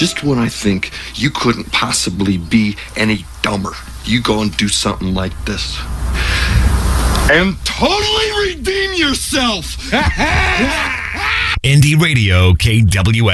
just when I think you couldn't possibly be any dumber, you go and do something like this. And totally redeem yourself! Indie Radio, KWS.